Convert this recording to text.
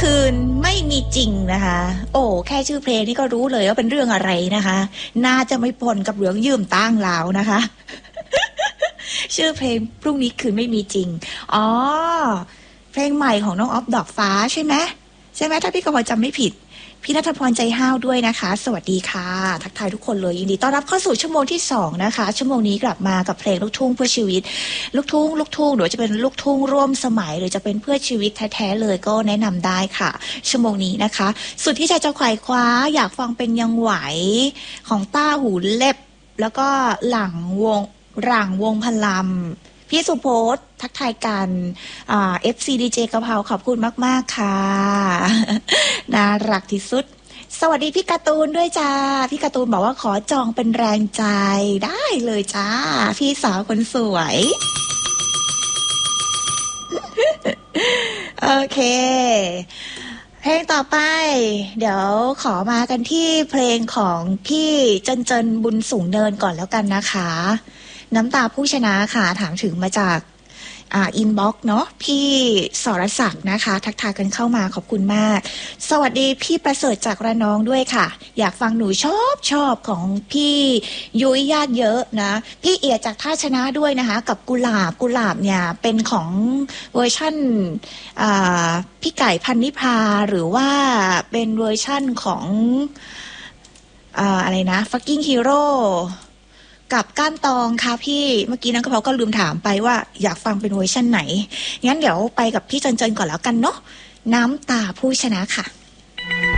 คืนไม่มีจริงนะคะโอ้แค่ชื่อเพลงนี่ก็รู้เลยว่าเป็นเรื่องอะไรนะคะน่าจะไม่ปนกับเรื่องยืมตั้งแล้วนะคะชื่อเพลงพรุ่งนี้คืนไม่มีจริงอ๋อเพลงใหม่ของน้องออฟดอกฟ้าใช่ไหมถ้าพี่กมลจำไม่ผิดพี่ณัฐพรใจห้าวด้วยนะคะสวัสดีค่ะทักทายทุกคนเลยยินดีต้อนรับเข้าสู่ชั่วโมงที่2นะคะชั่วโมงนี้กลับมากับเพลงลูกทุ่งเพื่อชีวิตลูกทุ่งหรือจะเป็นลูกทุ่งร่วมสมัยหรือจะเป็นเพื่อชีวิตแท้ๆเลยก็แนะนำได้ค่ะชั่วโมงนี้นะคะสุดที่ใจจะไขว่คว้าอยากฟังเป็นยังไหวของต้าหูเล็บแล้วก็หลังวงพลัมพี่สุโพสทักทายกันFC DJ กะเพราขอบคุณมากๆค่ะน่ารักที่สุดสวัสดีพี่การ์ตูนด้วยจ้าพี่การ์ตูนบอกว่าขอจองเป็นแรงใจได้เลยจ้าพี่สาวคนสวยโอเคเพลงต่อไปเดี๋ยวขอมากันที่เพลงของพี่เจนบุญสูงเนินก่อนแล้วกันนะคะน้ำตาผู้ชนะค่ะถามถึงมาจากอินบ็อกซ์เนาะพี่สรศักดิ์นะคะทักทายกันเข้ามาขอบคุณมากสวัสดีพี่ประเสริฐจากระนองด้วยค่ะอยากฟังหนูชอบของพี่ยุ้ยญาติเยอะนะพี่เอียดจากท่าชนะด้วยนะคะกับกุหลาบเนี่ยเป็นของเวอร์ชั่นพี่ไก่พันนิพาหรือว่าเป็นเวอร์ชั่นของอะไรนะ Fucking Heroกับก้านตองค่ะพี่เมื่อกี้นักกระเพราก็ลืมถามไปว่าอยากฟังเป็นเวอร์ชันไหนงั้นเดี๋ยวไปกับพี่เจนก่อนแล้วกันเนาะน้ำตาผู้ชนะค่ะ